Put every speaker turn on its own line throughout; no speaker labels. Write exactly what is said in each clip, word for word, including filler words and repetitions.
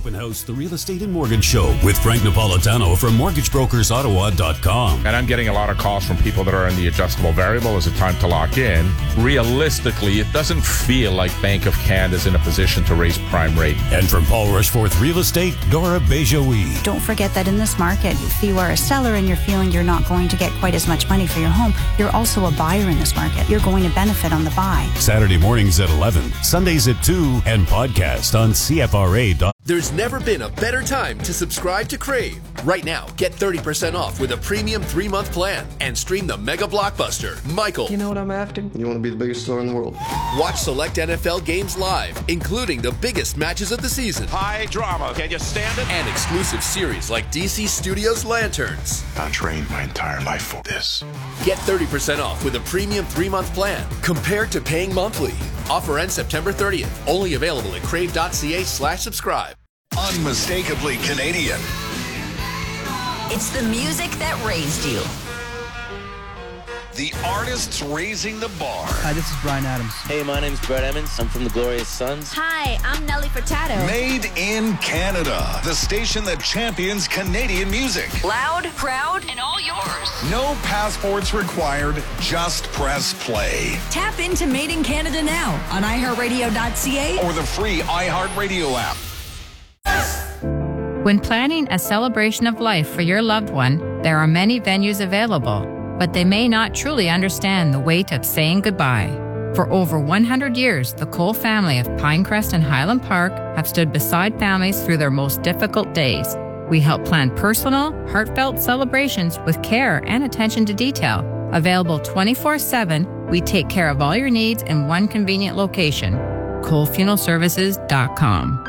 Open House, the Real Estate and Mortgage Show with Frank Napolitano from mortgage brokers ottawa dot com.
And I'm getting a lot of calls from people that are in the adjustable variable as a time to lock in. Realistically, it doesn't feel like Bank of Canada is in a position to raise prime rate.
And from Paul Rushforth Real Estate, Dora Bejoui.
Don't forget that in this market, if you are a seller and you're feeling you're not going to get quite as much money for your home, you're also a buyer in this market. You're going to benefit on the buy.
Saturday mornings at eleven, Sundays at two, and podcast on C F R A.
There's never been a better time to subscribe to Crave. Right now, get thirty percent off with a premium three-month plan and stream the mega blockbuster, Michael.
You know what I'm after? You want to be the biggest star in the world.
Watch select N F L games live, including the biggest matches of the season.
High drama. Can you stand it?
And exclusive series like D C Studios Lanterns.
I trained my entire life for this.
Get thirty percent off with a premium three-month plan compared to paying monthly. Offer ends September thirtieth. Only available at crave.ca slash subscribe.
Unmistakably Canadian.
It's the music that raised you.
The artists raising the bar.
Hi, this is Bryan Adams.
Hey, my name's Brett Emmons. I'm from the Glorious Sons.
Hi, I'm Nelly Furtado.
Made in Canada. The station that champions Canadian music.
Loud, proud, and all yours.
No passports required. Just press play.
Tap into Made in Canada now on i heart radio dot c a
or the free iHeartRadio app.
When planning a celebration of life for your loved one, there are many venues available, but they may not truly understand the weight of saying goodbye. For over one hundred years, the Cole family of Pinecrest and Highland Park have stood beside families through their most difficult days. We help plan personal, heartfelt celebrations with care and attention to detail. Available twenty-four seven, we take care of all your needs in one convenient location. Cole Funeral Services dot com.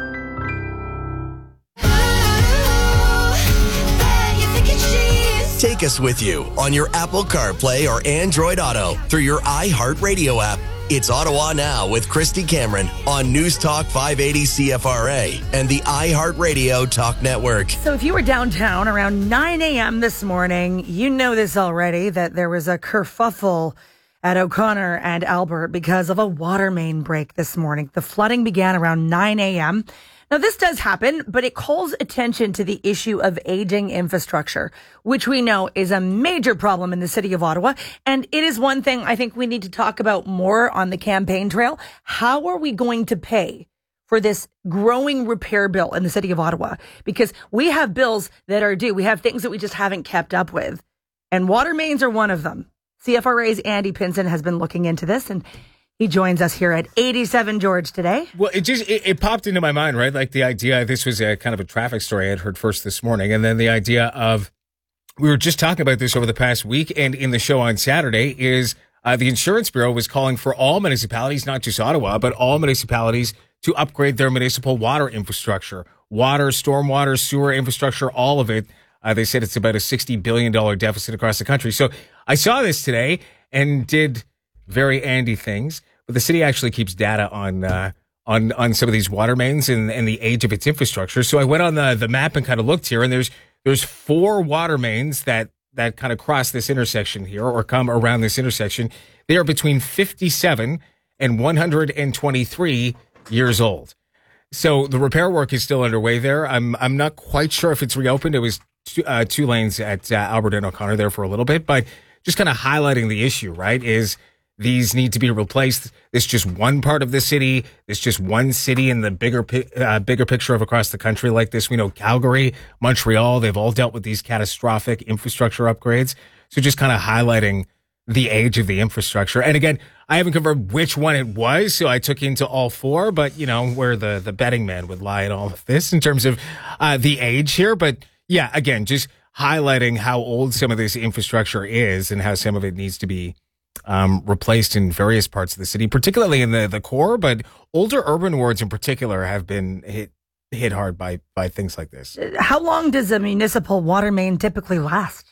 Take us with you on your Apple CarPlay or Android Auto through your iHeartRadio app. It's Ottawa Now with Christy Cameron on News Talk five eighty C F R A and the iHeartRadio Talk Network.
So if you were downtown around nine a.m. this morning, you know this already, that there was a kerfuffle at O'Connor and Albert because of a water main break this morning. The flooding began around nine a.m. Now, this does happen, but it calls attention to the issue of aging infrastructure, which we know is a major problem in the city of Ottawa. And it is one thing I think we need to talk about more on the campaign trail. How are we going to pay for this growing repair bill in the city of Ottawa? Because we have bills that are due. We have things that we just haven't kept up with. And water mains are one of them. C F R A's Andy Pinson has been looking into this, and he joins us here at eighty-seven George today.
Well, it just it, it popped into my mind, right? Like the idea, this was a kind of a traffic story I had heard first this morning. And then the idea of, we were just talking about this over the past week and in the show on Saturday, is uh, the Insurance Bureau was calling for all municipalities, not just Ottawa, but all municipalities to upgrade their municipal water infrastructure, water, stormwater, sewer infrastructure, all of it. Uh, they said it's about a sixty billion dollars deficit across the country. So I saw this today and did very Andy things, but the city actually keeps data on uh, on on some of these water mains and, and the age of its infrastructure. So I went on the, the map and kind of looked here, and there's there's four water mains that that kind of cross this intersection here or come around this intersection. They are between fifty-seven and one hundred twenty-three years old. So the repair work is still underway there. I'm I'm not quite sure if it's reopened. It was two, uh, two lanes at uh, Albert and O'Connor there for a little bit, but just kind of highlighting the issue, right, is these need to be replaced. It's just one part of the city. It's just one city in the bigger uh, bigger picture of across the country like this. We know Calgary, Montreal, they've all dealt with these catastrophic infrastructure upgrades. So just kind of highlighting the age of the infrastructure. And again, I haven't confirmed which one it was, so I took into all four, but, you know, where the, the betting man would lie in all of this in terms of uh, the age here. But, yeah, again, just highlighting how old some of this infrastructure is and how some of it needs to be um, replaced in various parts of the city, particularly in the, the core, but older urban wards in particular have been hit hit hard by, by things like this.
How long does a municipal water main typically last?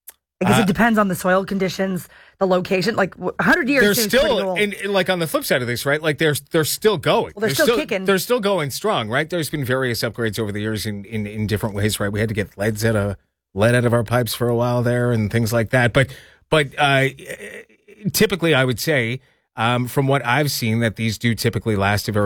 I guess
Uh,
it depends on the soil conditions, the location. Like one hundred years
They're
seems
still,
pretty old.
and, and like on the flip side of this, right? Like they're they're still going.
Well, they're still kicking.
They're still going strong, right? There's been various upgrades over the years in, in, in different ways, right? We had to get leads out of lead out of our pipes for a while there, and things like that. But but uh, typically, I would say, um, from what I've seen, that these do typically last a very